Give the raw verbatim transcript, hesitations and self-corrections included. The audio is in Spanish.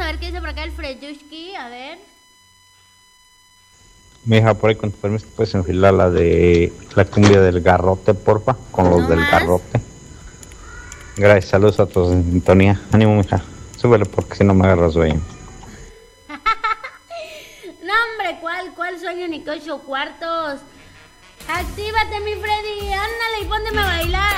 ver qué dice por acá el Freyushki, a ver. Mija, por ahí con tu permiso puedes enfilar la de la cumbia del garrote, porfa, con los ¿No del más? garrote. Gracias, saludos a todos en sintonía. Ánimo, mija, súbele porque si no me agarras sueño. No, hombre, ¿cuál, cuál sueño ni que ocho cuartos? Actívate, mi Freddy, ándale y póndeme a bailar,